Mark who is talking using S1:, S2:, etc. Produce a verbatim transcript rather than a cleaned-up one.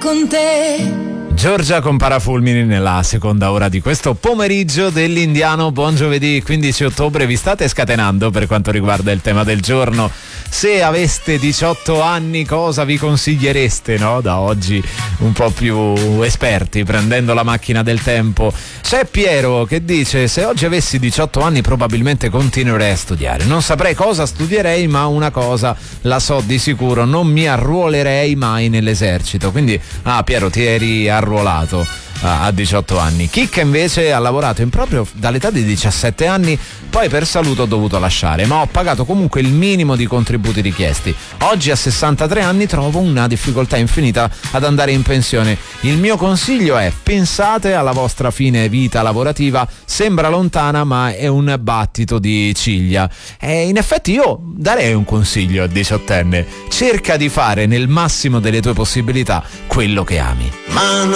S1: con te.
S2: Giorgia con Parafulmini nella seconda ora di questo pomeriggio dell'Indiano. Buon giovedì quindici ottobre. Vi state scatenando per quanto riguarda il tema del giorno. Se aveste diciotto anni, cosa vi consigliereste, no? Da oggi un po' più esperti, prendendo la macchina del tempo. C'è Piero che dice: se oggi avessi diciotto anni probabilmente continuerei a studiare. Non saprei cosa studierei, ma una cosa la so di sicuro: non mi arruolerei mai nell'esercito. Quindi, ah Piero, ti eri arruolato a diciotto anni. Chicca invece ha lavorato in proprio dall'età di diciassette anni, poi per salute ho dovuto lasciare, ma ho pagato comunque il minimo di contributi richiesti. Oggi a sessantatré anni trovo una difficoltà infinita ad andare in pensione. Il mio consiglio è: pensate alla vostra fine vita lavorativa, sembra lontana ma è un battito di ciglia. E in effetti io darei un consiglio a diciottenne: cerca di fare nel massimo delle tue possibilità quello che ami.
S3: Ma